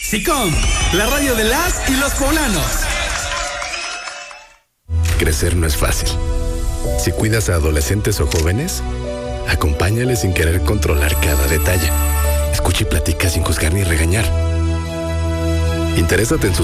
SICOM, la radio de las y los poblanos. Crecer no es fácil. Si cuidas a adolescentes o jóvenes, acompáñales sin querer controlar cada detalle. Escucha y platica sin juzgar ni regañar. Interésate en sus